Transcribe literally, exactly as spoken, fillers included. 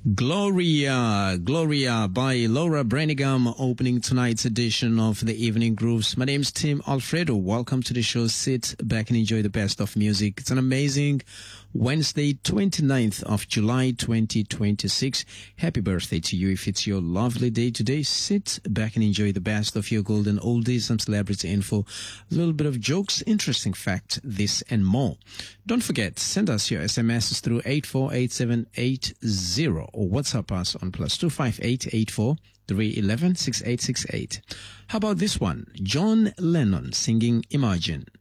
Gloria, Gloria by Laura Branigan, opening tonight's edition of the Evening Grooves. My name's Tim Alfredo. Welcome to the show. Sit back and enjoy the best of music. It's an amazing Wednesday, twenty-ninth of July, twenty twenty-six. Happy birthday to you if it's your lovely day today. Sit back and enjoy the best of your golden oldies, some celebrity info, a little bit of jokes, interesting fact, this and more. Don't forget, send us your S M Ses through eight four eight seven eight zero or WhatsApp us on plus two five eight eight four three one one six eight six eight. How about this one? John Lennon singing Imagine.